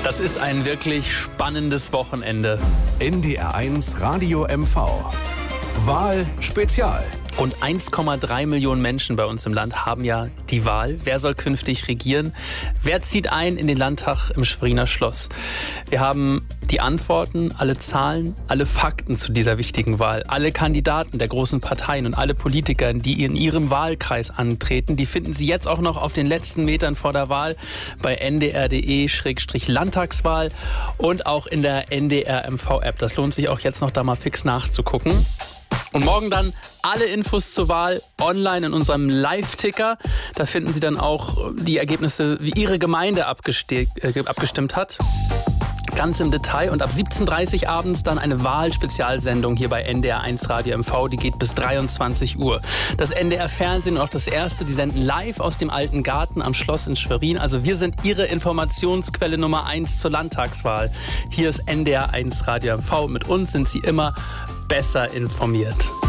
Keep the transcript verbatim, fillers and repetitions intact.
Das ist ein wirklich spannendes Wochenende. N D R eins Radio M V. Wahl Spezial. Rund eins Komma drei Millionen Menschen bei uns im Land haben ja die Wahl. Wer soll künftig regieren? Wer zieht ein in den Landtag im Schweriner Schloss? Wir haben die Antworten, alle Zahlen, alle Fakten zu dieser wichtigen Wahl. Alle Kandidaten der großen Parteien und alle Politiker, die in ihrem Wahlkreis antreten, die finden Sie jetzt auch noch auf den letzten Metern vor der Wahl bei n d r punkt d e Schrägstrich Landtagswahl und auch in der N D R M V-App. Das lohnt sich auch jetzt noch da mal fix nachzugucken. Und morgen dann alle Infos zur Wahl online in unserem Live-Ticker. Da finden Sie dann auch die Ergebnisse, wie Ihre Gemeinde abgeste- äh, abgestimmt hat. Ganz im Detail. Und ab siebzehn Uhr dreißig abends dann eine Wahlspezialsendung hier bei N D R eins Radio M V. Die geht bis dreiundzwanzig Uhr. Das N D R Fernsehen und auch das Erste, die senden live aus dem Alten Garten am Schloss in Schwerin. Also wir sind Ihre Informationsquelle Nummer eins zur Landtagswahl. Hier ist N D R eins Radio M V. Mit uns sind Sie immer besser informiert.